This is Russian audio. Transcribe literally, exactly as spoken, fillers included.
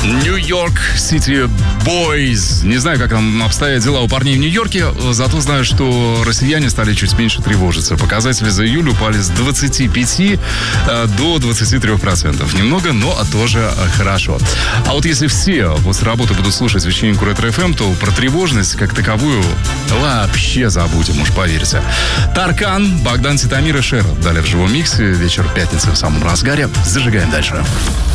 Нью-Йорк Сити Бойз. Не знаю, как там обстоят дела у парней в Нью-Йорке, зато знаю, что россияне стали чуть меньше тревожиться. Показатели за июль упали с двадцати пяти до двадцати трёх процентов. Немного, но тоже хорошо. А вот если все после работы будут слушать вечеринку Ретро-эф эм, то про тревожность как таковую вообще забудем, уж поверьте. Таркан, Богдан Титамир и Шер дали в живом миксе. Вечер пятницы в самом разгаре. Зажигаем дальше.